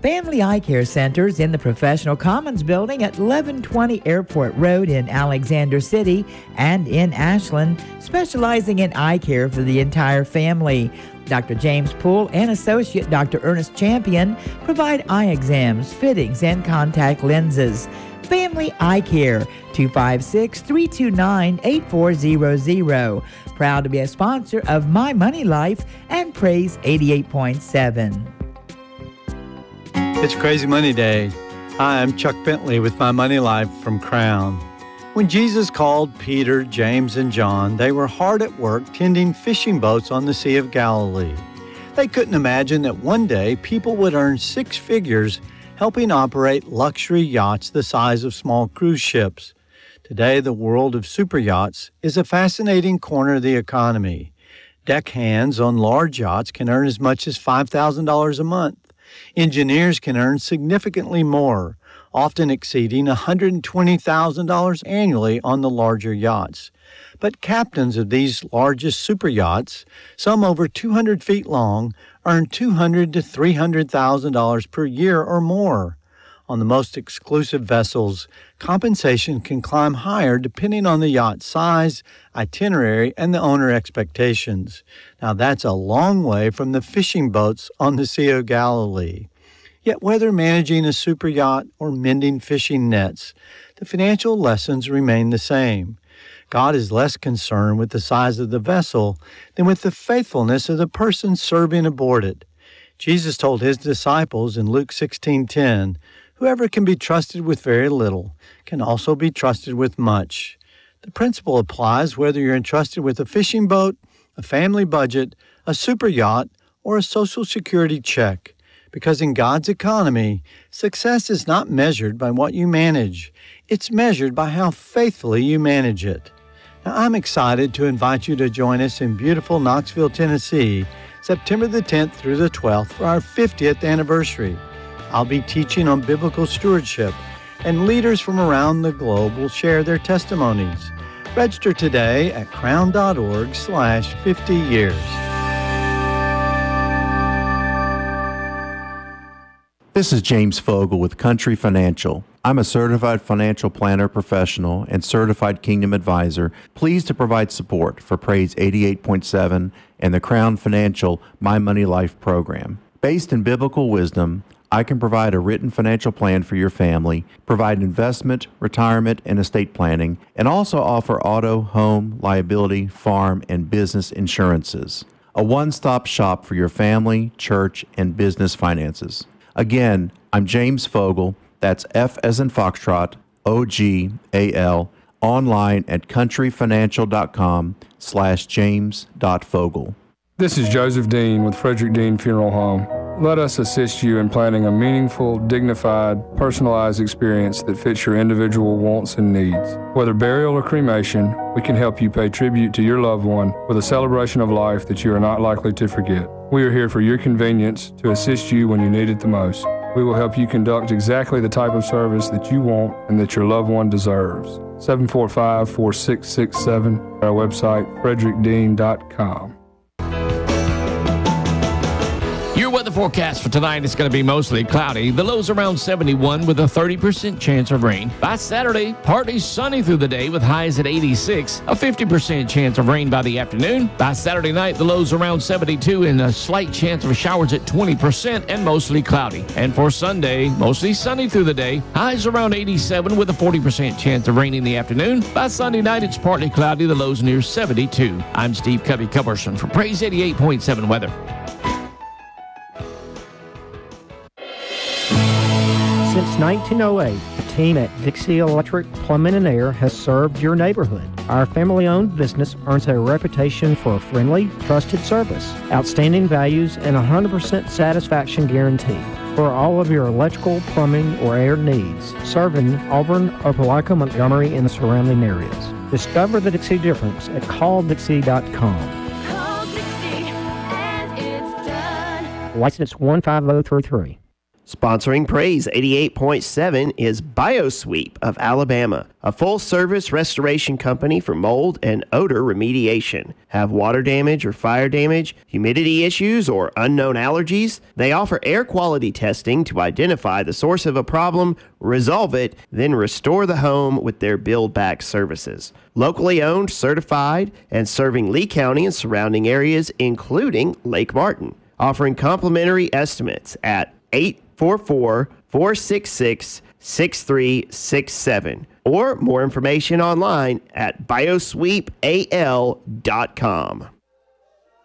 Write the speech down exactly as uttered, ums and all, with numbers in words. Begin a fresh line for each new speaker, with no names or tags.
Family Eye Care Centers in the Professional Commons Building at eleven twenty Airport Road in Alexander City and in Ashland, specializing in eye care for the entire family. Doctor James Poole and Associate Doctor Ernest Champion provide eye exams, fittings, and contact lenses. Family Eye Care, two five six, three two nine, eight four zero zero. Proud to be a sponsor of My Money Life and Praise eighty-eight point seven.
It's Crazy Money Day. Hi, I'm Chuck Bentley with My Money Life from Crown. When Jesus called Peter, James, and John, they were hard at work tending fishing boats on the Sea of Galilee. They couldn't imagine that one day people would earn six figures helping operate luxury yachts the size of small cruise ships. Today, the world of super yachts is a fascinating corner of the economy. Deckhands on large yachts can earn as much as five thousand dollars a month. Engineers can earn significantly more, often exceeding one hundred twenty thousand dollars annually on the larger yachts. But captains of these largest super yachts, some over two hundred feet long, earn two hundred thousand to three hundred thousand dollars per year or more. On the most exclusive vessels, compensation can climb higher depending on the yacht's size, itinerary, and the owner expectations. Now that's a long way from the fishing boats on the Sea of Galilee. Yet whether managing a super yacht or mending fishing nets, the financial lessons remain the same. God is less concerned with the size of the vessel than with the faithfulness of the person serving aboard it. Jesus told his disciples in Luke sixteen ten, "Whoever can be trusted with very little can also be trusted with much." The principle applies whether you're entrusted with a fishing boat, a family budget, a super yacht, or a Social Security check. Because in God's economy, success is not measured by what you manage. It's measured by how faithfully you manage it. Now, I'm excited to invite you to join us in beautiful Knoxville, Tennessee, September the tenth through the twelfth for our fiftieth anniversary. I'll be teaching on biblical stewardship, and leaders from around the globe will share their testimonies. Register today at crown.org slash 50 years.
This is James Fogle with Country Financial. I'm a certified financial planner professional and certified Kingdom advisor, pleased to provide support for Praise eighty-eight point seven and the Crown Financial My Money Life program. Based in biblical wisdom, I can provide a written financial plan for your family, provide investment, retirement, and estate planning, and also offer auto, home, liability, farm, and business insurances. A one-stop shop for your family, church, and business finances. Again, I'm James Fogle. That's F as in Foxtrot, O G A L, online at countryfinancial.com slash james.fogle.
This is Joseph Dean with Frederick Dean Funeral Home. Let us assist you in planning a meaningful, dignified, personalized experience that fits your individual wants and needs. Whether burial or cremation, we can help you pay tribute to your loved one with a celebration of life that you are not likely to forget. We are here for your convenience to assist you when you need it the most. We will help you conduct exactly the type of service that you want and that your loved one deserves. seven four five, four six six seven, our website, frederick dean dot com.
Your weather forecast for tonight is going to be mostly cloudy. The low's around seventy-one with a thirty percent chance of rain. By Saturday, partly sunny through the day with highs at eighty-six. A fifty percent chance of rain by the afternoon. By Saturday night, the low's around seventy-two and a slight chance of showers at twenty percent and mostly cloudy. And for Sunday, mostly sunny through the day. Highs around eighty-seven with a forty percent chance of rain in the afternoon. By Sunday night, it's partly cloudy. The low's near seventy-two. I'm Steve Covey-Culberson for Praise eighty-eight point seven Weather.
Since nineteen oh eight, the team at Dixie Electric Plumbing and Air has served your neighborhood. Our family-owned business earns a reputation for friendly, trusted service, outstanding values, and a one hundred percent satisfaction guarantee. For all of your electrical, plumbing, or air needs, serving Auburn, Opelika, Montgomery, and the surrounding areas. Discover the Dixie difference at call dixie dot com.
Call Dixie and it's done.
License one five zero three three.
Sponsoring Praise eighty-eight point seven is BioSweep of Alabama, a full-service restoration company for mold and odor remediation. Have water damage or fire damage, humidity issues, or unknown allergies? They offer air quality testing to identify the source of a problem, resolve it, then restore the home with their build-back services. Locally owned, certified, and serving Lee County and surrounding areas, including Lake Martin. Offering complimentary estimates at eight four four, four six six, six three six seven or more information online at biosweep a l dot com.